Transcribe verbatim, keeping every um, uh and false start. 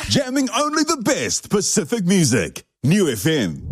Jamming only the best Pacific music. New F M.